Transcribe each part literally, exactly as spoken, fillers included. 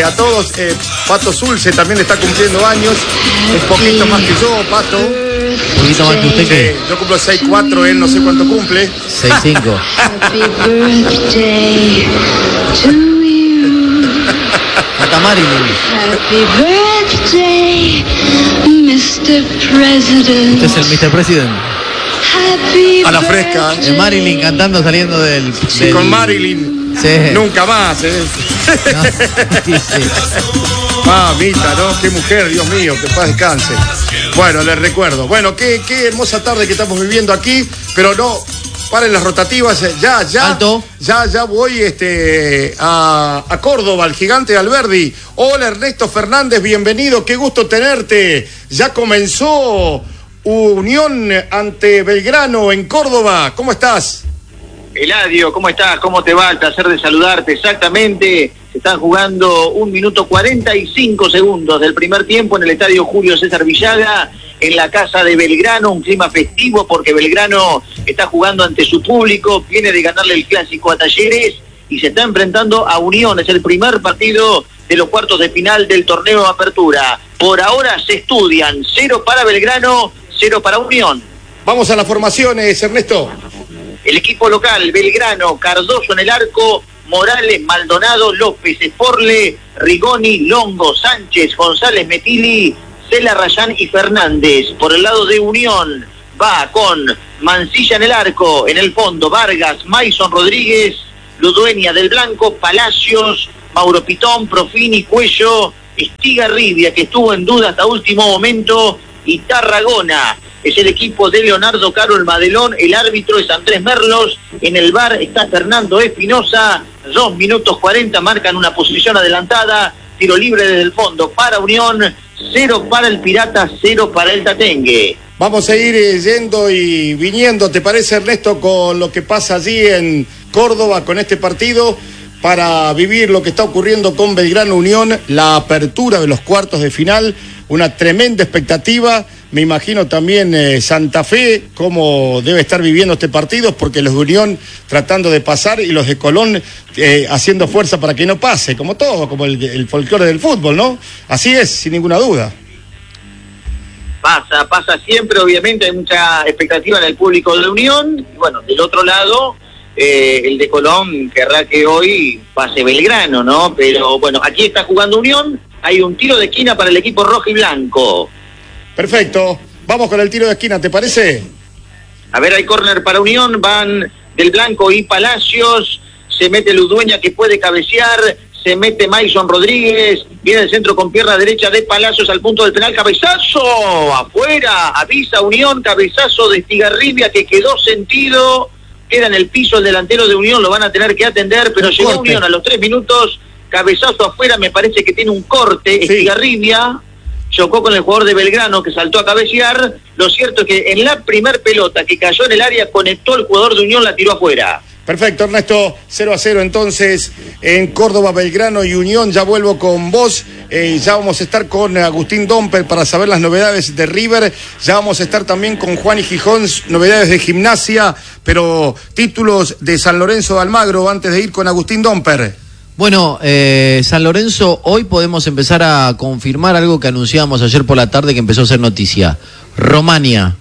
eh, a todos. Eh, Pato Zulce también está cumpliendo años. Un poquito más que yo, Pato. Un poquito más que usted, ¿qué? Eh, yo cumplo seis cuatro, él no sé cuánto cumple. seis cinco. Happy birthday to you. Hasta Marilyn. Happy birthday, mister President. Usted es el mister President. Happy A la fresca. De Marilyn cantando saliendo del... Sí, del... con Marilyn. Sí. Nunca más, ¿eh? No, sí, sí. Mamita, ¿no? Qué mujer, Dios mío, que paz descanse. Bueno, les recuerdo. Bueno, qué, qué hermosa tarde que estamos viviendo aquí, pero no, paren las rotativas, ya, ya. Alto. Ya, ya voy este, a, a Córdoba, al gigante Alberdi. Hola, Ernesto Fernández, bienvenido, qué gusto tenerte. Ya comenzó Unión ante Belgrano en Córdoba. ¿Cómo estás? Eladio, ¿cómo estás? ¿Cómo te va? El placer de saludarte. Exactamente, se están jugando un minuto cuarenta y cinco segundos del primer tiempo en el estadio Julio César Villaga, en la casa de Belgrano, un clima festivo porque Belgrano está jugando ante su público, viene de ganarle el clásico a Talleres y se está enfrentando a Unión. Es el primer partido de los cuartos de final del torneo Apertura. Por ahora se estudian, cero para Belgrano, cero para Unión. Vamos a las formaciones, Ernesto. El equipo local, Belgrano, Cardoso en el arco, Morales, Maldonado, López, Esporle, Rigoni, Longo, Sánchez, González, Metili, Cela, Rayán y Fernández. Por el lado de Unión va con Mancilla en el arco, en el fondo Vargas, Maison Rodríguez, Ludueña del Blanco, Palacios, Mauro Pitón, Profini, Cuello, Estigarribia, que estuvo en duda hasta último momento, y Tarragona. Es el equipo de Leonardo Caro el Madelón, el árbitro es Andrés Merlos, en el V A R está Fernando Espinosa, dos minutos cuarenta, marcan una posición adelantada, tiro libre desde el fondo para Unión, cero para el Pirata, cero para el Tatengue. Vamos a ir eh, yendo y viniendo, ¿te parece, Ernesto, con lo que pasa allí en Córdoba con este partido? Para vivir lo que está ocurriendo con Belgrano Unión, la apertura de los cuartos de final, una tremenda expectativa. Me imagino también eh, Santa Fe, cómo debe estar viviendo este partido, porque los de Unión tratando de pasar y los de Colón eh, haciendo fuerza para que no pase, como todo, como el, el folclore del fútbol, ¿no? Así es, sin ninguna duda. Pasa, pasa siempre, obviamente hay mucha expectativa en el público de Unión, y bueno, del otro lado, eh, el de Colón querrá que hoy pase Belgrano, ¿no? Pero bueno, aquí está jugando Unión, hay un tiro de esquina para el equipo rojo y blanco. Perfecto, vamos con el tiro de esquina, ¿te parece? A ver, hay córner para Unión, van del Blanco y Palacios, se mete Ludueña que puede cabecear, se mete Maison Rodríguez, viene el centro con pierna derecha de Palacios al punto del penal, cabezazo, afuera, avisa Unión, cabezazo de Estigarribia que quedó sentido, queda en el piso el delantero de Unión, lo van a tener que atender, pero llegó Corte. Unión a los tres minutos, cabezazo afuera, me parece que tiene un corte, Sí. Estigarribia, chocó con el jugador de Belgrano que saltó a cabecear, lo cierto es que en la primer pelota que cayó en el área conectó el jugador de Unión, la tiró afuera. Perfecto, Ernesto, cero a cero entonces en Córdoba, Belgrano y Unión. Ya vuelvo con vos, eh, ya vamos a estar con Agustín Domper para saber las novedades de River, ya vamos a estar también con Juan y Gijón, novedades de Gimnasia, pero títulos de San Lorenzo de Almagro antes de ir con Agustín Domper. Bueno, eh, San Lorenzo, hoy podemos empezar a confirmar algo que anunciábamos ayer por la tarde que empezó a ser noticia. Romania,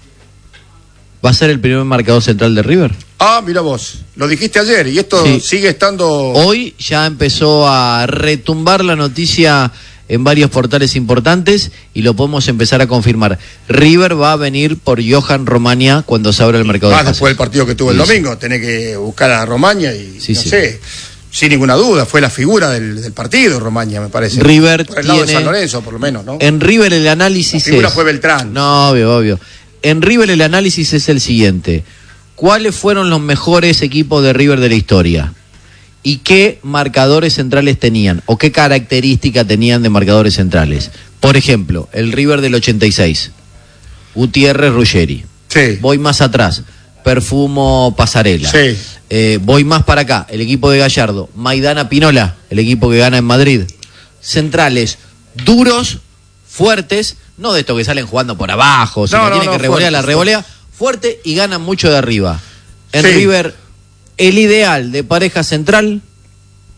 ¿va a ser el primer marcador central de River? Ah, mira vos, lo dijiste ayer y esto Sí. sigue estando... Hoy ya empezó a retumbar la noticia en varios portales importantes y lo podemos empezar a confirmar. River va a venir por Johan Romania cuando se abra el mercado de Más pases. después del partido que tuvo el Sí, domingo, tenés que buscar a Romania y Sí, no sí. sé, sin ninguna duda, fue la figura del, del partido, Romania, me parece. River por el lado de tiene- San Lorenzo, por lo menos, ¿no? En River el análisis La figura es... fue Beltrán. No, obvio, obvio. En River el análisis es el siguiente. ¿Cuáles fueron los mejores equipos de River de la historia? ¿Y qué marcadores centrales tenían? ¿O qué característica tenían de marcadores centrales? Por ejemplo, el River del ochenta y seis. Gutiérrez, Ruggeri. Sí. Voy más atrás. Perfumo, Pasarela. Sí. Eh, voy más para acá. El equipo de Gallardo. Maidana, Pinola. El equipo que gana en Madrid. Centrales duros, fuertes. No de estos que salen jugando por abajo. Si No, no, no, tienen no, que revolear, fuertes, la revolea. Fuerte y ganan mucho de arriba. En Sí. River, el ideal de pareja central,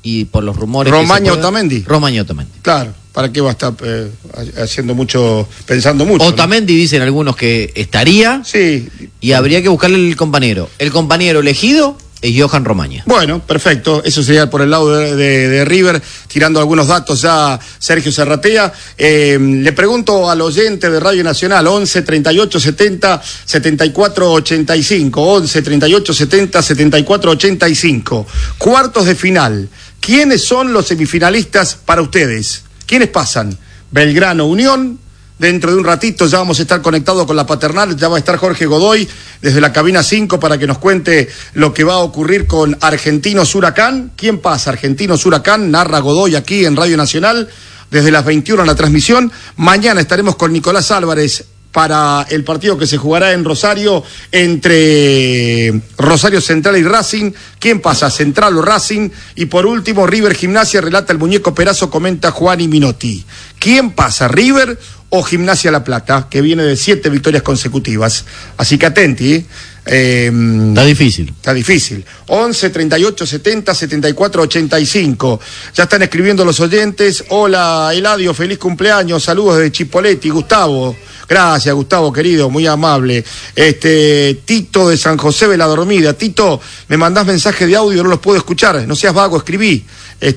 y por los rumores... Romaña que se Otamendi. puede, Romaña Otamendi. Claro, ¿para qué va a estar eh, haciendo mucho, pensando mucho? Otamendi, ¿no? Dicen algunos que estaría, sí, y habría que buscarle el compañero. El compañero elegido es Johan Romaña. Bueno, perfecto. Eso sería por el lado de, de, de River, tirando algunos datos ya Sergio Serratea. Eh, le pregunto al oyente de Radio Nacional, once, treinta y ocho, setenta, setenta y cuatro, ochenta y cinco, once, treinta y ocho, setenta, setenta y cuatro, ochenta y cinco. Cuartos de final. ¿Quiénes son los semifinalistas para ustedes? ¿Quiénes pasan? Belgrano, Unión. Dentro de un ratito ya vamos a estar conectados con la paternal, ya va a estar Jorge Godoy desde la cabina cinco para que nos cuente lo que va a ocurrir con Argentinos Huracán. ¿Quién pasa? Argentinos Huracán, narra Godoy aquí en Radio Nacional, desde las veintiuna en la transmisión. Mañana estaremos con Nicolás Álvarez para el partido que se jugará en Rosario entre Rosario Central y Racing. ¿Quién pasa? Central o Racing. Y por último, River Gimnasia, relata el muñeco Perazo, comenta Juan y Minotti. ¿Quién pasa? ¿River o Gimnasia La Plata, que viene de siete victorias consecutivas? Así que atenti, ¿eh? Eh, está difícil. Está difícil. once, treinta y ocho, setenta, setenta y cuatro, ochenta y cinco. Ya están escribiendo los oyentes. Hola, Eladio, feliz cumpleaños. Saludos de Chipoleti. Gustavo. Gracias, Gustavo, querido, muy amable. Este, Tito de San José de la Dormida. Tito, me mandás mensaje de audio, no los puedo escuchar. No seas vago, escribí.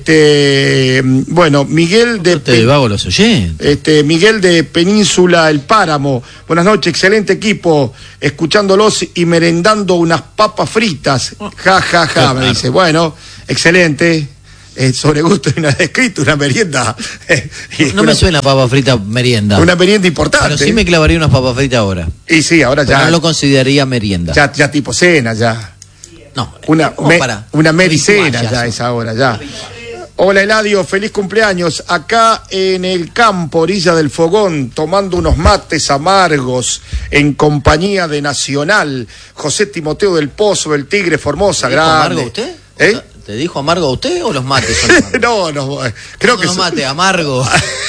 Este, bueno, Miguel de... No te vago los oyentes. Este, Miguel de Península El Páramo. Buenas noches, excelente equipo. Escuchándolos y merendando unas papas fritas. Ja, ja, ja, me dice. Bueno, excelente. Eh, sobre gusto y una escrito, una merienda. Eh, no una, me suena papa frita merienda. Una merienda importante. Pero sí me clavaría unas papas fritas ahora. Y sí, ahora Pero ya. no lo consideraría merienda. Ya, ya tipo cena, ya. No. Una, me, para? una mericena ya es ahora, ya. Hola Eladio, feliz cumpleaños. Acá en el campo, orilla del fogón, tomando unos mates amargos en compañía de Nacional. José Timoteo del Pozo, el Tigre Formosa, grande. ¿Amargo usted? ¿Eh? ¿Te dijo amargo a usted o los mates son amargos? no, no, creo no, que... No, son... mate, amargo.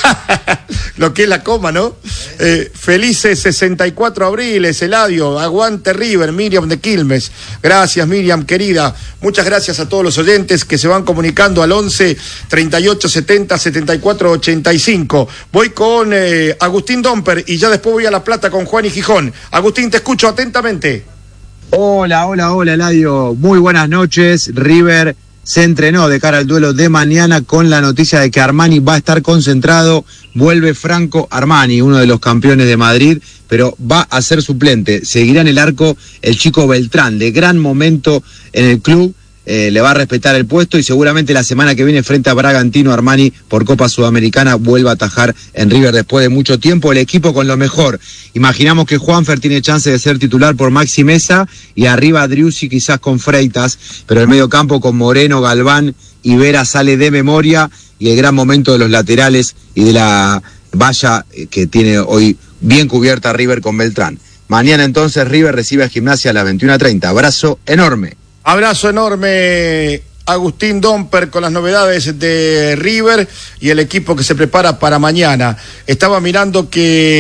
Lo que es la coma, ¿no? Eh, felices sesenta y cuatro abriles, Eladio, aguante River, Miriam de Quilmes. Gracias, Miriam, querida. Muchas gracias a todos los oyentes que se van comunicando al once, treinta y ocho, setenta, setenta y cuatro, ochenta y cinco. Voy con eh, Agustín Domper y ya después voy a La Plata con Juan y Gijón. Agustín, te escucho atentamente. Hola, hola, hola, Eladio. Muy buenas noches. River se entrenó de cara al duelo de mañana con la noticia de que Armani va a estar concentrado. Vuelve Franco Armani, uno de los campeones de Madrid, pero va a ser suplente. Seguirá en el arco el chico Beltrán, de gran momento en el club. Eh, le va a respetar el puesto y seguramente la semana que viene frente a Bragantino, Armani por Copa Sudamericana vuelva a atajar en River después de mucho tiempo. El equipo con lo mejor. Imaginamos que Juanfer tiene chance de ser titular por Maxi Mesa y arriba Driussi quizás con Freitas, pero el medio campo con Moreno, Galván y Vera sale de memoria, y el gran momento de los laterales y de la valla que tiene hoy bien cubierta River con Beltrán. Mañana entonces River recibe a Gimnasia a las veintiuna treinta. Abrazo enorme. Abrazo enorme, Agustín Domper, con las novedades de River y el equipo que se prepara para mañana. Estaba mirando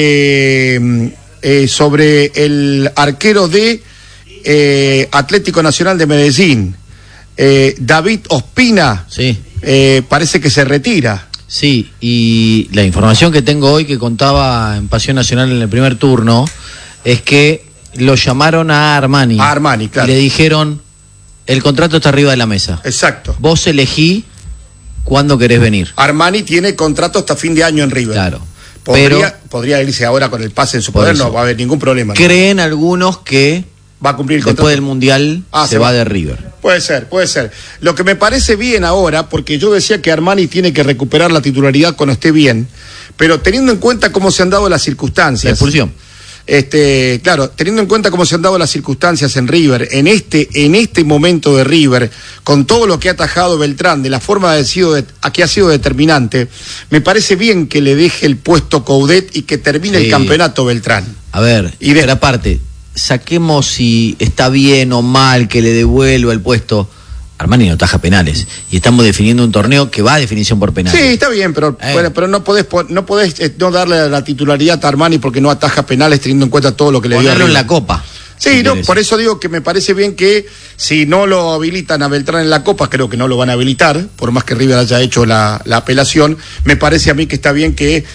que eh, sobre el arquero de eh, Atlético Nacional de Medellín, eh, David Ospina, sí. eh, parece que se retira. Sí, y la información que tengo hoy, que contaba en Pasión Nacional en el primer turno, es que lo llamaron a Armani. A Armani, claro. Y le dijeron: el contrato está arriba de la mesa. Exacto. Vos elegí cuándo querés venir. Armani tiene contrato hasta fin de año en River. Claro. Podría, pero, podría irse ahora con el pase en su poder, no va a haber ningún problema. Creen ¿no? algunos que va a cumplir el después contrato. del Mundial ah, se, se va, va de River. Puede ser, puede ser. Lo que me parece bien ahora, porque yo decía que Armani tiene que recuperar la titularidad cuando esté bien, pero teniendo en cuenta cómo se han dado las circunstancias. La expulsión. Este, claro, teniendo en cuenta cómo se han dado las circunstancias en River, en este, en este momento de River, con todo lo que ha atajado Beltrán, de la forma de sido de, a que ha sido determinante, me parece bien que le deje el puesto Coudet y que termine sí. el campeonato Beltrán. A ver, y de... pero aparte, saquemos si está bien o mal que le devuelva el puesto. Armani no ataja penales y estamos definiendo un torneo que va a definición por penales. Sí, está bien, pero, eh. bueno, pero no podés, no podés eh, no darle la titularidad a Armani porque no ataja penales teniendo en cuenta todo lo que le dio. Ponerlo en la Copa. Sí, no, por eso digo que me parece bien que si no lo habilitan a Beltrán en la Copa, creo que no lo van a habilitar, por más que River haya hecho la, la apelación, me parece a mí que está bien que eh,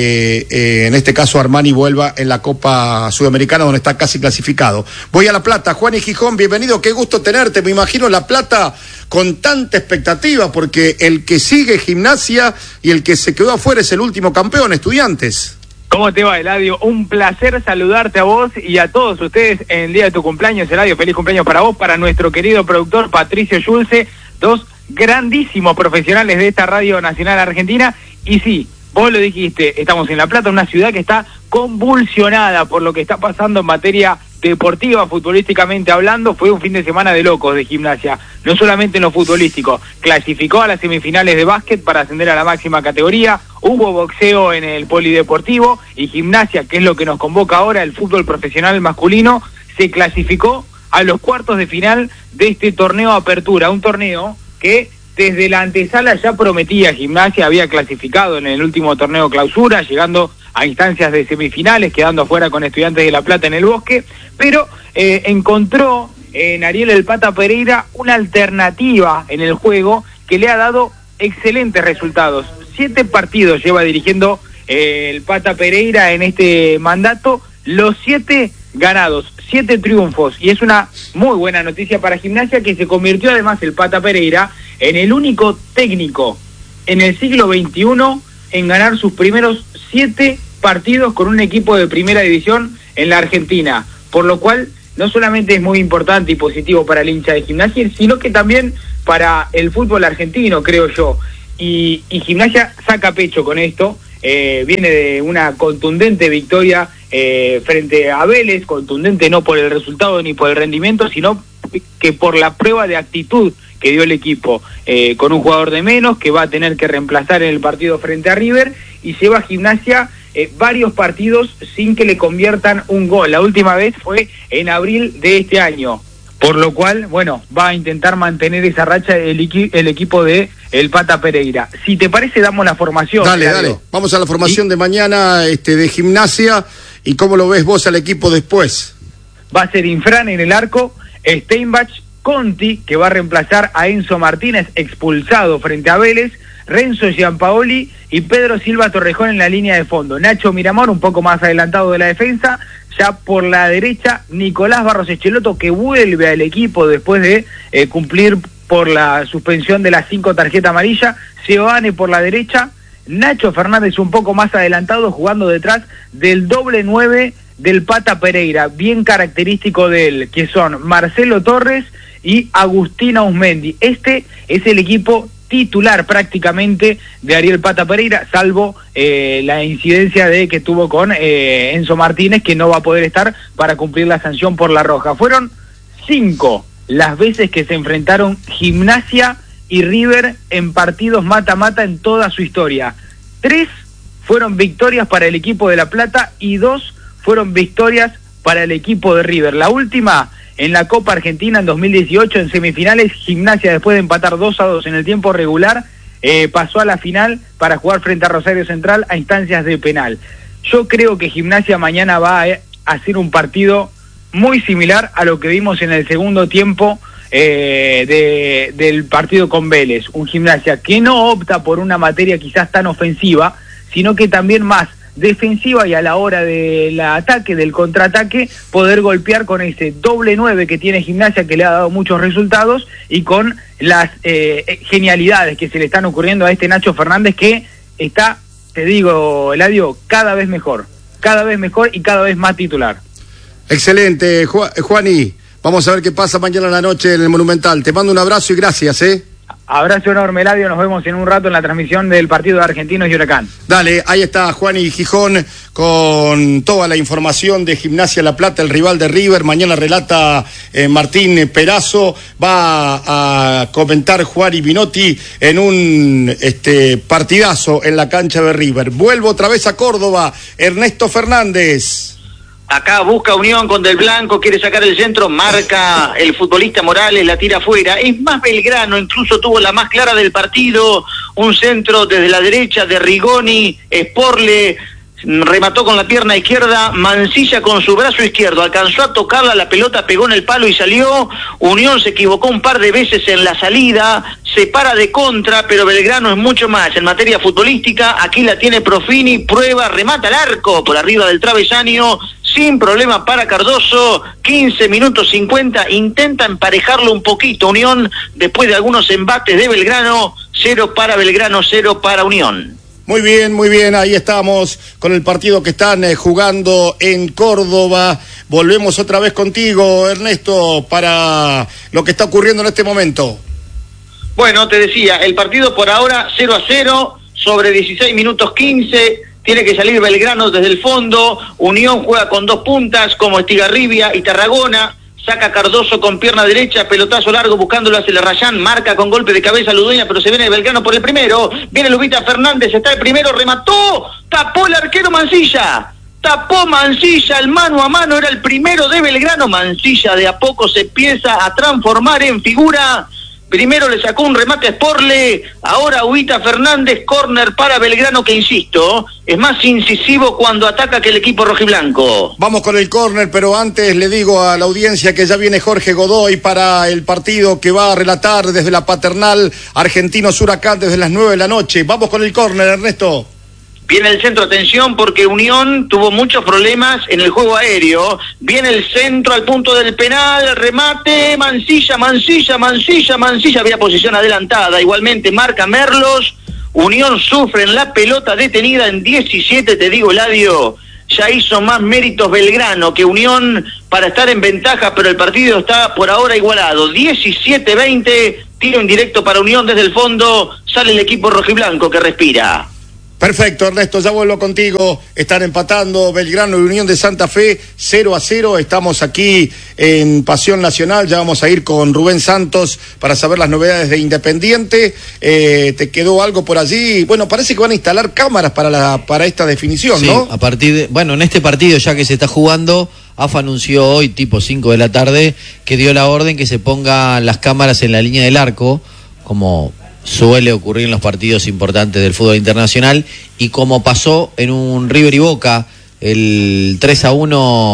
eh, en este caso Armani vuelva en la Copa Sudamericana, donde está casi clasificado. Voy a La Plata. Juan y Gijón, bienvenido, qué gusto tenerte. Me imagino La Plata con tanta expectativa, porque el que sigue Gimnasia y el que se quedó afuera es el último campeón, Estudiantes. ¿Cómo te va, Eladio? Un placer saludarte a vos y a todos ustedes en el día de tu cumpleaños, Eladio. Feliz cumpleaños para vos, para nuestro querido productor Patricio Schulze, dos grandísimos profesionales de esta Radio Nacional Argentina. Y sí, vos lo dijiste, estamos en La Plata, una ciudad que está convulsionada por lo que está pasando en materia deportiva, futbolísticamente hablando. Fue un fin de semana de locos de Gimnasia, no solamente en lo futbolístico, clasificó a las semifinales de básquet para ascender a la máxima categoría, hubo boxeo en el polideportivo y Gimnasia, que es lo que nos convoca ahora, el fútbol profesional masculino, se clasificó a los cuartos de final de este torneo Apertura, un torneo que desde la antesala ya prometía. Gimnasia había clasificado en el último torneo Clausura, llegando a instancias de semifinales, quedando afuera con Estudiantes de La Plata en el Bosque, pero eh, encontró en Ariel El Pata Pereira una alternativa en el juego que le ha dado excelentes resultados. Siete partidos lleva dirigiendo eh, el Pata Pereira en este mandato, los siete ganados, siete triunfos, y es una muy buena noticia para Gimnasia, que se convirtió además el Pata Pereira en el único técnico en el siglo veintiuno en ganar sus primeros siete partidos con un equipo de primera división en la Argentina, por lo cual no solamente es muy importante y positivo para el hincha de Gimnasia, sino que también para el fútbol argentino, creo yo, y, y Gimnasia saca pecho con esto. Eh, viene de una contundente victoria eh, frente a Vélez, contundente no por el resultado ni por el rendimiento, sino que por la prueba de actitud que dio el equipo, eh, con un jugador de menos que va a tener que reemplazar en el partido frente a River, y lleva a Gimnasia eh, varios partidos sin que le conviertan un gol. La última vez fue en abril de este año, por lo cual, bueno, va a intentar mantener esa racha el, equi- el equipo de el Pata Pereira. Si te parece, damos la formación. Dale, Claro. dale, vamos a la formación ¿Sí? de mañana este, de Gimnasia, y cómo lo ves vos al equipo después. Va a ser Infran en el arco, Steinbach, Conti, que va a reemplazar a Enzo Martínez, expulsado frente a Vélez, Renzo Giampaoli y Pedro Silva Torrejón en la línea de fondo. Nacho Miramón, un poco más adelantado de la defensa. Ya por la derecha, Nicolás Barros Echeloto, que vuelve al equipo después de eh, cumplir por la suspensión de las cinco tarjetas amarillas. Seoane por la derecha, Nacho Fernández un poco más adelantado, jugando detrás del doble nueve del Pata Pereira, bien característico de él, que son Marcelo Torres y Agustín Ausmendi. Este es el equipo titular prácticamente de Ariel Pata Pereira, salvo eh, la incidencia de que tuvo con eh, Enzo Martínez, que no va a poder estar para cumplir la sanción por la roja. Fueron cinco las veces que se enfrentaron Gimnasia y River en partidos mata-mata en toda su historia. Tres fueron victorias para el equipo de La Plata y dos fueron victorias para el equipo de River. La última en la Copa Argentina en dos mil dieciocho, en semifinales, Gimnasia, después de empatar dos a dos en el tiempo regular, eh, pasó a la final para jugar frente a Rosario Central a instancias de penal. Yo creo que Gimnasia mañana va a hacer un partido muy similar a lo que vimos en el segundo tiempo eh, de, del partido con Vélez. Un Gimnasia que no opta por una materia quizás tan ofensiva, sino que también más defensiva, y a la hora del ataque, del contraataque, poder golpear con ese doble nueve que tiene Gimnasia, que le ha dado muchos resultados, y con las eh, genialidades que se le están ocurriendo a este Nacho Fernández, que está, te digo, Eladio, cada vez mejor, cada vez mejor y cada vez más titular. Excelente, Ju- Juani, vamos a ver qué pasa mañana a la noche en el Monumental. Te mando un abrazo y gracias, ¿eh? Abrazo enorme, Eladio, nos vemos en un rato en la transmisión del partido de Argentinos y Huracán. Dale, ahí está Juan y Gijón con toda la información de Gimnasia La Plata, el rival de River. Mañana relata eh, Martín Perazo, va a comentar Juan y Binotti en un este, partidazo en la cancha de River. Vuelvo otra vez a Córdoba, Ernesto Fernández. Acá busca unión con Del Blanco, quiere sacar el centro, marca el futbolista Morales, la tira afuera. Es más Belgrano, incluso tuvo la más clara del partido, un centro desde la derecha de Rigoni, Sporle, remató con la pierna izquierda, Mansilla con su brazo izquierdo, alcanzó a tocarla, la pelota pegó en el palo y salió. Unión se equivocó un par de veces en la salida, se para de contra, pero Belgrano es mucho más en materia futbolística. Aquí la tiene Profini, prueba, remata al arco por arriba del travesaño, sin problema para Cardoso. Quince minutos cincuenta, intenta emparejarlo un poquito Unión después de algunos embates de Belgrano. Cero para Belgrano, cero para Unión. Muy bien, muy bien, ahí estamos con el partido que están eh, jugando en Córdoba. Volvemos otra vez contigo, Ernesto, para lo que está ocurriendo en este momento. Bueno, te decía, el partido por ahora cero a cero, sobre dieciséis minutos quince, tiene que salir Belgrano desde el fondo. Unión juega con dos puntas como Estigarribia y Tarragona. Saca Cardoso con pierna derecha, pelotazo largo buscándolo hacia el Rayán, marca con golpe de cabeza Ludueña, pero se viene Belgrano por el primero, viene Lubita Fernández, está el primero, remató, tapó el arquero Mansilla, tapó Mansilla, el mano a mano era el primero de Belgrano. Mansilla de a poco se empieza a transformar en figura. Primero le sacó un remate a Sporle, ahora Ubita Fernández, córner para Belgrano, que insisto, es más incisivo cuando ataca que el equipo rojiblanco. Vamos con el córner, pero antes le digo a la audiencia que ya viene Jorge Godoy para el partido que va a relatar desde la Paternal Argentinos Huracán desde las nueve de la noche. Vamos con el córner, Ernesto. Viene el centro, atención, porque Unión tuvo muchos problemas en el juego aéreo. Viene el centro al punto del penal, remate, Mansilla, Mansilla, Mansilla, Mansilla, había posición adelantada. Igualmente marca Merlos, Unión sufre en la pelota detenida en diecisiete, te digo, Eladio, ya hizo más méritos Belgrano que Unión para estar en ventaja, pero el partido está por ahora igualado. diecisiete veinte, tiro indirecto para Unión desde el fondo, sale el equipo rojiblanco que respira. Perfecto, Ernesto, ya vuelvo contigo. Están empatando Belgrano y Unión de Santa Fe cero a cero. Estamos aquí en Pasión Nacional. Ya vamos a ir con Rubén Santos para saber las novedades de Independiente. Eh, ¿Te quedó algo por allí? Bueno, parece que van a instalar cámaras para la para esta definición, sí, ¿no? A partir de, bueno, en este partido ya que se está jugando, A F A anunció hoy, tipo cinco de la tarde, que dio la orden que se pongan las cámaras en la línea del arco, como suele ocurrir en los partidos importantes del fútbol internacional, y como pasó en un River y Boca, el tres a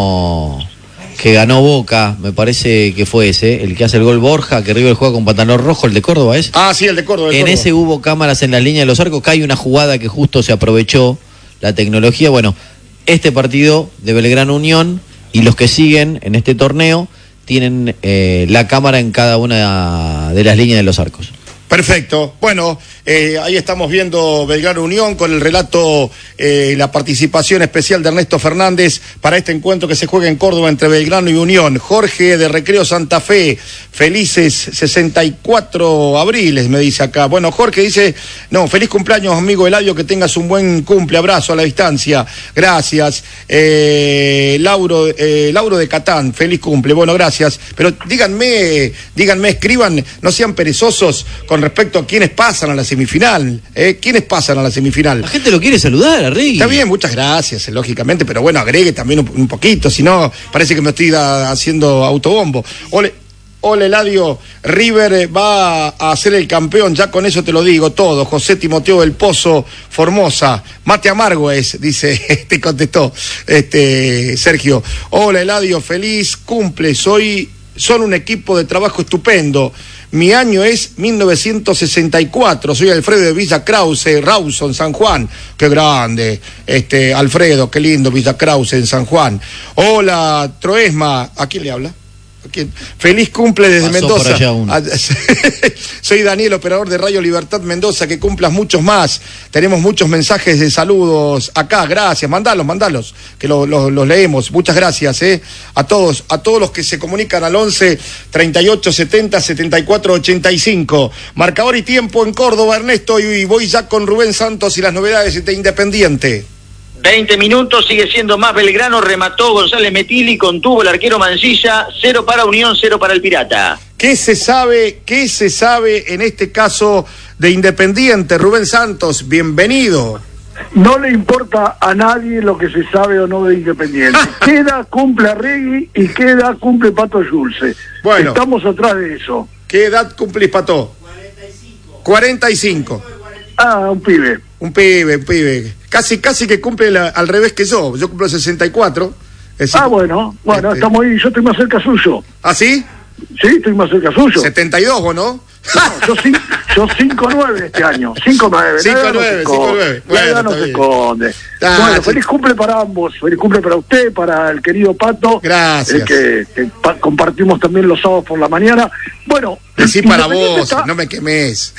uno que ganó Boca, me parece que fue ese, el que hace el gol Borja, que River juega con pantalón rojo, el de Córdoba, ¿es? Ah, sí, el de Córdoba. El en Córdoba. Ese hubo cámaras en la línea de los arcos, que hay una jugada que justo se aprovechó la tecnología. Bueno, este partido de Belgrano Unión y los que siguen en este torneo tienen eh, la cámara en cada una de las líneas de los arcos. Perfecto. Bueno, eh, ahí estamos viendo Belgrano Unión con el relato, eh, la participación especial de Ernesto Fernández para este encuentro que se juega en Córdoba entre Belgrano y Unión. Jorge de Recreo Santa Fe, felices sesenta y cuatro abriles, me dice acá. Bueno, Jorge dice, no, feliz cumpleaños, amigo Eladio, que tengas un buen cumple, abrazo a la distancia. Gracias. Eh, Lauro, eh, Lauro de Catán, feliz cumple. Bueno, gracias. Pero díganme, díganme, escriban, no sean perezosos con respecto a quiénes pasan a la semifinal, ¿eh? ¿Quiénes pasan a la semifinal? La gente lo quiere saludar, Arregui. Está bien, muchas gracias, eh, lógicamente, pero bueno, agregue también un, un poquito, si no, parece que me estoy da, haciendo autobombo. Ole, ole, Eladio, River va a ser el campeón, ya con eso te lo digo todo. José Timoteo del Pozo, Formosa, mate amargo es, dice, te contestó este Sergio. Hola, Eladio, feliz cumple, soy, son un equipo de trabajo estupendo. Mi año es mil novecientos sesenta y cuatro, soy Alfredo de Villa Krause, Rawson, San Juan. Qué grande, este Alfredo, qué lindo Villa Krause en San Juan. Hola, Troesma, ¿a quién le habla? ¿A quién? Feliz cumple desde Pasó Mendoza. por allá uno. Soy Daniel, operador de Radio Libertad Mendoza, que cumplas muchos más. Tenemos muchos mensajes de saludos acá, gracias, mandalos, mandalos, que los lo, lo leemos. Muchas gracias, eh, a todos, a todos los que se comunican al once, treinta y ocho, setenta, setenta y cuatro, ochenta y cinco. Marcador y tiempo en Córdoba, Ernesto, y voy ya con Rubén Santos y las novedades de Independiente. veinte minutos, sigue siendo más Belgrano, remató González Metili, contuvo el arquero Mansilla, cero para Unión, cero para el Pirata. ¿Qué se sabe, qué se sabe en este caso de Independiente? Rubén Santos, bienvenido. No le importa a nadie lo que se sabe o no de Independiente. Queda, cumple Arregui y queda, cumple Pato Schulze. Bueno. Estamos atrás de eso. ¿Qué edad cumplís, Pato? cuarenta y cinco. cuarenta y cinco. Ah, un pibe. Un pibe, un pibe. casi, casi que cumple la, al revés que yo. Yo cumplo sesenta y cuatro. Es Ah, bueno, bueno, este... estamos ahí, yo estoy más cerca suyo. ¿Ah, sí? Sí, estoy más cerca suyo. setenta y dos, ¿o no? No, yo, cin- yo cinco nueve este año, cinco nueve. cinco nueve, cinco nueve. La edad Bueno, no se está bien. esconde. Ah, Bueno, sí. feliz cumple para ambos, feliz cumple para usted, para el querido Pato. Gracias. eh, que que pa- compartimos también los sábados por la mañana. Bueno, Decí para Independiente vos, está- no me quemes.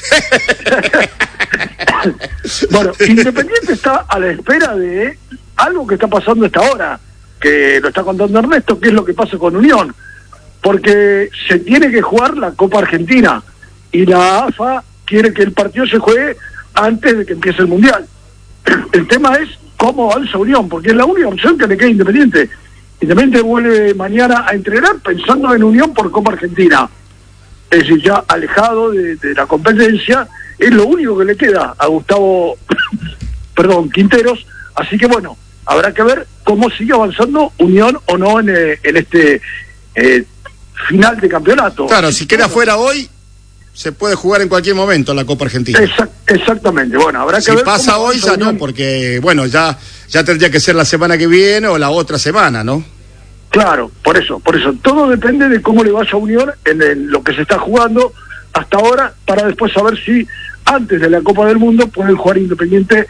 Bueno, Independiente está a la espera de algo que está pasando a esta hora, que lo está contando Ernesto, que es lo que pasa con Unión, porque se tiene que jugar la Copa Argentina y la A F A quiere que el partido se juegue antes de que empiece el Mundial. El tema es cómo avanza Unión, porque es la única opción que le queda a Independiente. Independiente vuelve mañana a entrenar pensando en Unión por Copa Argentina, es decir, ya alejado de, de la competencia. Es lo único que le queda a Gustavo perdón, Quinteros, así que bueno, habrá que ver cómo sigue avanzando Unión o no en, eh, en este eh, final de campeonato. Claro, si queda fuera hoy, se puede jugar en cualquier momento la Copa Argentina. Exact, exactamente, bueno, habrá que Si ver pasa cómo hoy, avanza ya no, Unión. porque, bueno, ya, ya tendría que ser la semana que viene o la otra semana, ¿no? Claro, por eso, por eso, todo depende de cómo le vaya a Unión en, en lo que se está jugando hasta ahora, para después saber si antes de la Copa del Mundo pueden jugar Independiente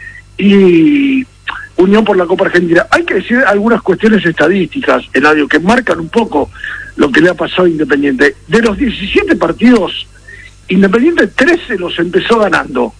y Unión por la Copa Argentina. Hay que decir algunas cuestiones estadísticas, Eladio, que marcan un poco lo que le ha pasado a Independiente. De los diecisiete partidos, Independiente trece los empezó ganando,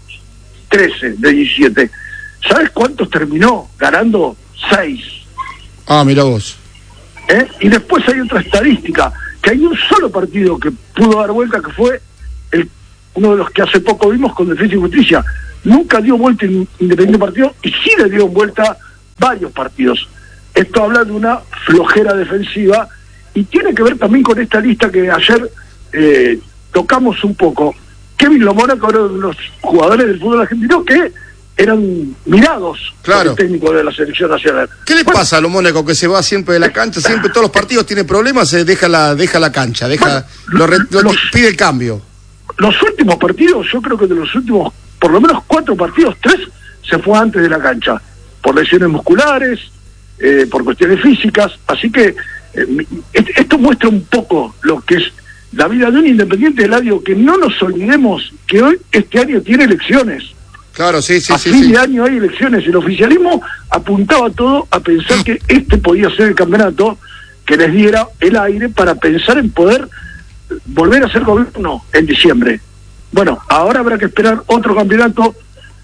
trece de diecisiete. ¿Sabes cuántos terminó ganando? seis. Ah, mira vos. ¿Eh? Y después hay otra estadística, que hay un solo partido que pudo dar vuelta, que fue el, uno de los que hace poco vimos con Defensa y Justicia. Nunca dio vuelta en Independiente partido y sí le dio vuelta varios partidos. Esto habla de una flojera defensiva y tiene que ver también con esta lista que ayer eh, tocamos un poco. Kevin Lomona, uno de los jugadores del fútbol argentino que eran mirados Claro. por el técnico de la selección nacional. ¿Qué le Bueno, pasa a lo Mónaco que se va siempre de la cancha? Siempre todos los partidos tiene problemas, se deja la, deja la cancha, deja, Bueno, lo, re- lo- los- pide el cambio. Los últimos partidos, yo creo que de los últimos, por lo menos cuatro partidos, tres se fue antes de la cancha, por lesiones musculares, eh, por cuestiones físicas, así que eh, mi- et- esto muestra un poco lo que es la vida de un Independiente, Eladio, que no nos olvidemos que hoy, este año tiene elecciones. Claro, sí, sí, a sí. fin sí. de año hay elecciones. El oficialismo apuntaba todo a pensar que este podía ser el campeonato que les diera el aire para pensar en poder volver a ser gobierno en diciembre. Bueno, ahora habrá que esperar otro campeonato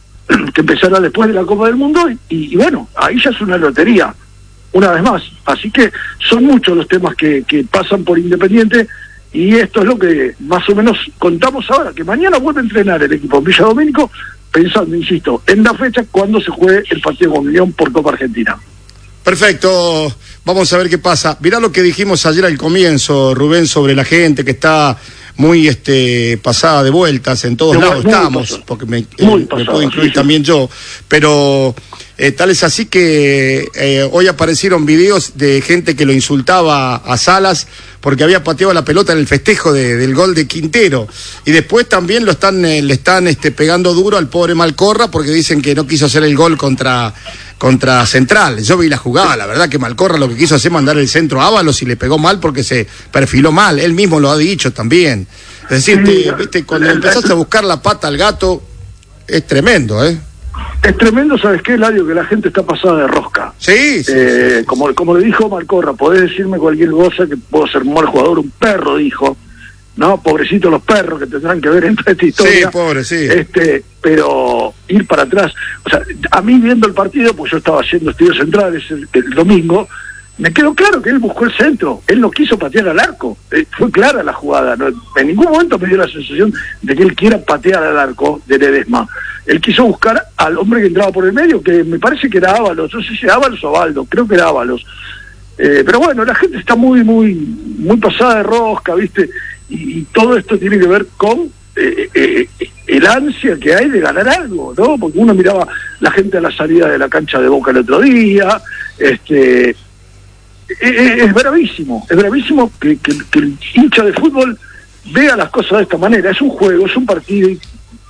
que empezará después de la Copa del Mundo y, y bueno, ahí ya es una lotería, una vez más. Así que son muchos los temas que, que pasan por Independiente y esto es lo que más o menos contamos ahora, que mañana vuelve a entrenar el equipo en Villa Domínico, pensando, insisto, en la fecha cuando se juegue el partido con Unión por Copa Argentina. Perfecto, vamos a ver qué pasa. Mirá lo que dijimos ayer al comienzo, Rubén, sobre la gente que está muy este pasada de vueltas, en todos Muy- lados muy estamos, pasada. porque me, Muy eh, me pasada, puedo incluir sí, sí. también yo, pero eh, tal es así que eh, hoy aparecieron videos de gente que lo insultaba a Salas porque había pateado la pelota en el festejo de- del gol de Quintero, y después también lo están eh, le están este pegando duro al pobre Malcorra porque dicen que no quiso hacer el gol contra contra Central. Yo vi la jugada, la verdad que Malcorra lo que quiso hacer es mandar el centro a Ábalos y le pegó mal porque se perfiló mal, él mismo lo ha dicho también. Es decir, Sí, te- viste, cuando empezaste a buscar la pata al gato, es tremendo, ¿eh? Es tremendo, ¿sabes qué, Eladio? Que la gente está pasada de rosca. Sí, sí, Eh, sí, sí. Como, como le dijo Malcorra, podés decirme cualquier cosa, que puedo ser un mal jugador, un perro, dijo. No, pobrecitos los perros que tendrán que ver en toda esta historia. Sí, pobre, sí. Este, pero ir para atrás, o sea, a mí viendo el partido, pues yo estaba haciendo estudios centrales el, el domingo, me quedó claro que él buscó el centro, él no quiso patear al arco, eh, fue clara la jugada, no, en ningún momento me dio la sensación de que él quiera patear al arco de Ledesma. Él quiso buscar al hombre que entraba por el medio, que me parece que era Ábalos, no sé si Ábalos o Baldo, creo que era Ábalos. Eh, pero bueno, la gente está muy, muy, muy pasada de rosca, ¿viste? Y, y todo esto tiene que ver con eh, eh, el ansia que hay de ganar algo, ¿no? Porque uno miraba la gente a la salida de la cancha de Boca el otro día, este... Es, es bravísimo, es bravísimo que, que, que el hincha de fútbol vea las cosas de esta manera. Es un juego, es un partido y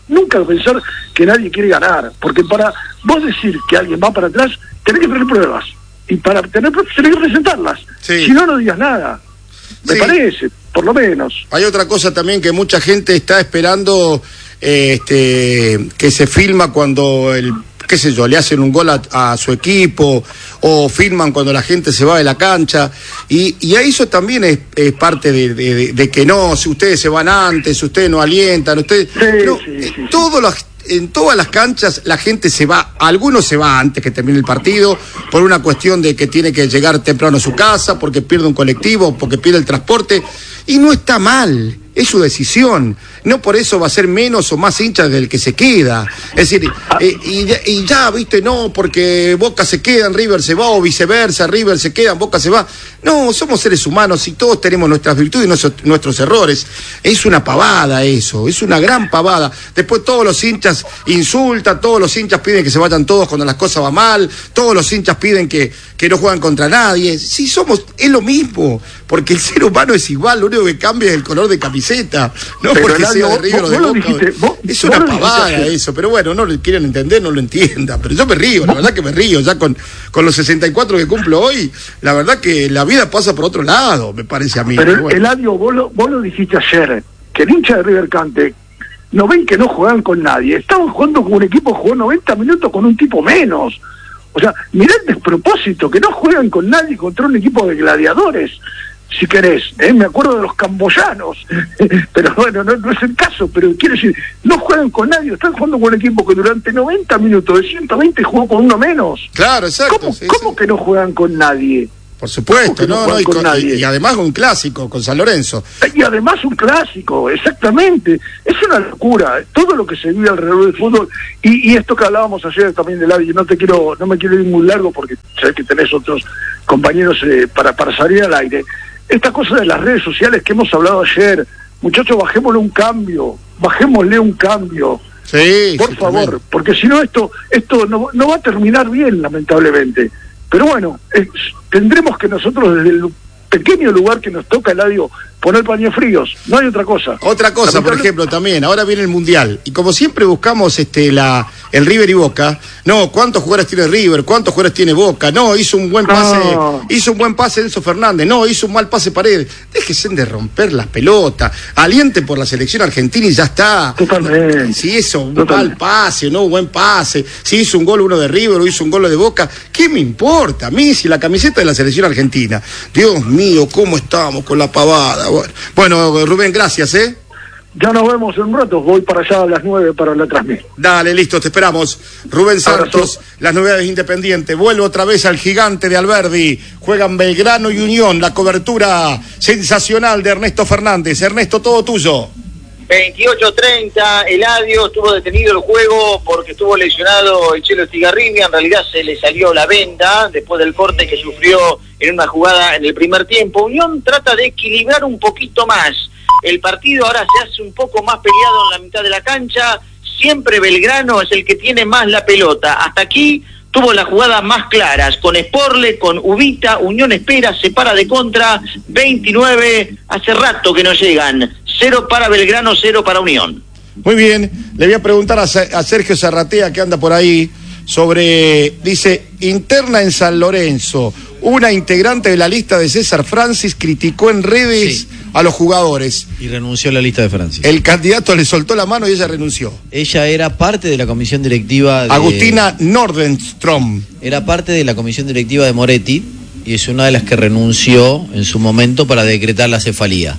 nunca pensar que nadie quiere ganar, porque para vos decir que alguien va para atrás, tenés que tener pruebas, y para tener pruebas tenés que presentarlas, Sí. si no, no digas nada, me Sí. parece, por lo menos. Hay otra cosa también que mucha gente está esperando, eh, este, que se filma cuando el, qué sé yo, le hacen un gol a, a su equipo, o filman cuando la gente se va de la cancha, y, y eso también es, es parte de, de, de, de que no, si ustedes se van antes, ustedes no alientan, ustedes... Sí, no, sí, eh, sí, todos los... En todas las canchas la gente se va, algunos se va antes que termine el partido, por una cuestión de que tiene que llegar temprano a su casa, porque pierde un colectivo, porque pierde el transporte, y no está mal, es su decisión, no por eso va a ser menos o más hincha del que se queda, es decir, eh, y, y ya, viste, no, porque Boca se queda, River se va, o viceversa, River se queda, Boca se va, no, somos seres humanos y todos tenemos nuestras virtudes y nuestros, nuestros errores, es una pavada eso, es una gran pavada, después todos los hinchas insultan, todos los hinchas piden que se vayan todos cuando las cosas van mal, todos los hinchas piden que, que no juegan contra nadie, sí somos, es lo mismo, porque el ser humano es igual, lo único que cambia es el color de camiseta, no Pero, porque Eladio, sea de vos- River o vos de lo Boca, dijiste, vos- es vos una lo dijiste pavada ayer. eso, pero bueno, no lo quieren entender, no lo entiendan, pero yo me río, la verdad que me río, ya con, con los sesenta y cuatro que cumplo hoy, la verdad que la vida pasa por otro lado, me parece a mí. Pero bueno. Eladio, vos lo, vos lo dijiste ayer, que el hincha de River Cante, no ven que no juegan con nadie, estaban jugando con un equipo que jugó noventa minutos con un tipo menos. O sea, mirá el despropósito, que no juegan con nadie contra un equipo de gladiadores, si querés, ¿eh? Me acuerdo de los camboyanos, pero bueno, no, no es el caso, pero quiero decir, no juegan con nadie, están jugando con un equipo que durante noventa minutos de ciento veinte jugó con uno menos. Claro, exacto. ¿Cómo, sí, ¿cómo sí. que no juegan con nadie? Por supuesto, ¿Cómo que no no, juegan no, y, con con- nadie? y- y además un clásico con San Lorenzo. Y además un clásico, exactamente. Es una locura, todo lo que se vive alrededor del fútbol. Y, y esto que hablábamos ayer también del aire, no te quiero, no me quiero ir muy largo porque sé que tenés otros compañeros eh, para, para salir al aire. Esta cosa de las redes sociales que hemos hablado ayer, muchachos, bajémosle un cambio, bajémosle un cambio. Sí, Por sí, favor, tremendo. porque si no esto esto no, no va a terminar bien, lamentablemente. Pero bueno, es- tendremos que nosotros desde el pequeño lugar que nos toca, Eladio, poner paños fríos, no hay otra cosa. Otra cosa, por Lamentable- ejemplo, también, ahora viene el Mundial, y como siempre buscamos este la el River y Boca, no, ¿cuántos jugadores tiene River? ¿Cuántos jugadores tiene Boca? No, hizo un buen pase, No. hizo un buen pase Enzo Fernández, no, hizo un mal pase Paredes. Déjense de romper las pelotas, alienten por la selección argentina y ya está. Totalmente. Si hizo un Totalmente. mal pase, no, un buen pase, si hizo un gol uno de River o hizo un gol de Boca, ¿qué me importa a mí si la camiseta de la selección argentina? Dios mío, ¿cómo estamos con la pavada? Bueno, bueno Rubén, gracias, ¿eh? Ya nos vemos en un rato, voy para allá a las nueve para la transmisión. Dale, listo, te esperamos. Rubén Santos, las novedades Independiente. Vuelve otra vez al gigante de Alberdi. Juegan Belgrano y Unión. La cobertura sensacional de Ernesto Fernández. Ernesto, todo tuyo. veintiocho treinta, Eladio estuvo detenido el juego porque estuvo lesionado el Chelo Estigarribia, en realidad se le salió la venda después del corte que sufrió en una jugada en el primer tiempo. Unión trata de equilibrar un poquito más el partido, ahora se hace un poco más peleado en la mitad de la cancha, siempre Belgrano es el que tiene más la pelota, hasta aquí tuvo las jugadas más claras, con Sporle, con Ubita, Unión espera, se para de contra, veintinueve, hace rato que no llegan, cero para Belgrano, cero para Unión. Muy bien, le voy a preguntar a, Se- a Sergio Zarratea, que anda por ahí, sobre, dice, interna en San Lorenzo. Una integrante de la lista de César Francis criticó en redes Sí. a los jugadores. Y renunció a la lista de Francis. El candidato le soltó la mano y ella renunció. Ella era parte de la comisión directiva de... Agustina Nordenstrom. Era parte de la comisión directiva de Moretti y es una de las que renunció en su momento para decretar la cefalía.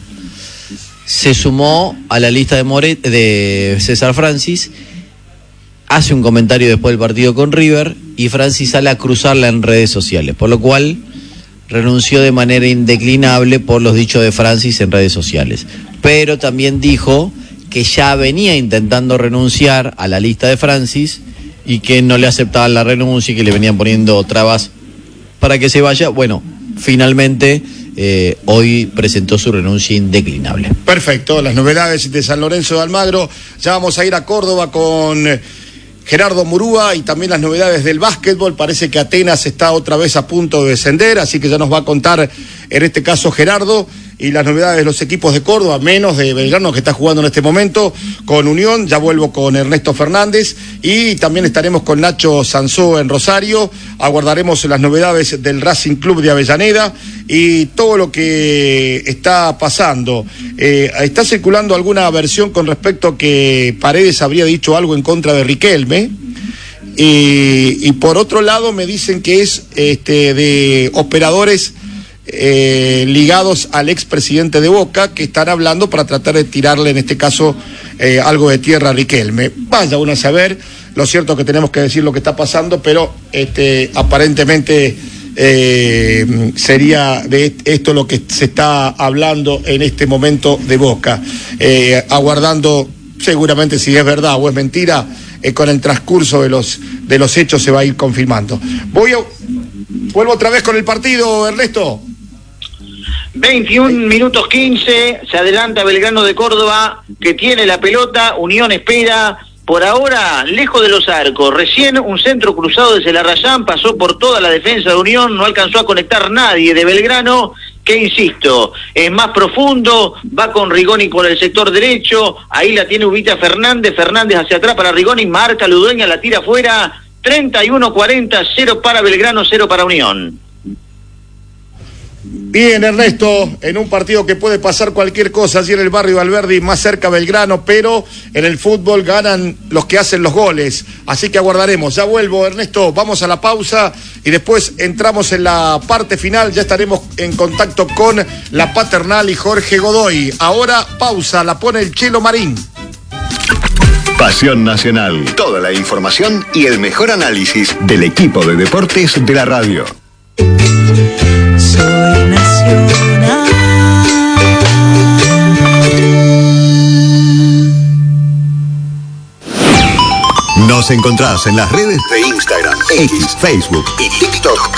Se sumó a la lista de, Moret, de César Francis, hace un comentario después del partido con River y Francis sale a cruzarla en redes sociales, por lo cual renunció de manera indeclinable por los dichos de Francis en redes sociales. Pero también dijo que ya venía intentando renunciar a la lista de Francis y que no le aceptaban la renuncia y que le venían poniendo trabas para que se vaya. Bueno, finalmente eh, hoy presentó su renuncia indeclinable. Perfecto, las novedades de San Lorenzo de Almagro. Ya vamos a ir a Córdoba con eh, Gerardo Murúa y también las novedades del básquetbol. Parece que Atenas está otra vez a punto de descender, así que ya nos va a contar en este caso Gerardo. y las novedades de los equipos de Córdoba, menos de Belgrano que está jugando en este momento, con Unión. Ya vuelvo con Ernesto Fernández y también estaremos con Nacho Sansó en Rosario. Aguardaremos las novedades del Racing Club de Avellaneda y todo lo que está pasando. Eh, está circulando alguna versión con respecto a que Paredes habría dicho algo en contra de Riquelme. Y, y por otro lado me dicen que es este, de operadores eh, ligados al expresidente de Boca que están hablando para tratar de tirarle en este caso eh, algo de tierra a Riquelme. Vaya uno a saber, lo cierto es que tenemos que decir lo que está pasando, pero este, aparentemente eh, sería de esto lo que se está hablando en este momento de Boca, eh, aguardando seguramente si es verdad o es mentira. Eh, con el transcurso de los de los hechos se va a ir confirmando. Voy a, vuelvo otra vez con el partido, Ernesto. veintiún minutos quince, se adelanta Belgrano de Córdoba, que tiene la pelota, Unión espera, por ahora lejos de los arcos, recién un centro cruzado de Celarrayán, pasó por toda la defensa de Unión, no alcanzó a conectar nadie de Belgrano, que insisto, es más profundo, va con Rigoni por el sector derecho, ahí la tiene ubicada Fernández, Fernández hacia atrás para Rigoni, marca Ludueña, la tira afuera, treinta y uno cuarenta, cero para Belgrano, cero para Unión. Bien, Ernesto, en un partido que puede pasar cualquier cosa, allí en el barrio Alberdi, más cerca Belgrano, pero en el fútbol ganan los que hacen los goles, así que aguardaremos. Ya vuelvo, Ernesto, vamos a la pausa y después entramos en la parte final, ya estaremos en contacto con la Paternal y Jorge Godoy. Ahora, pausa, la pone el Chelo Marín. Pasión Nacional, toda la información y el mejor análisis del equipo de deportes de la radio. Soy nacional. Nos encontrás en las redes de Instagram, X, Facebook y TikTok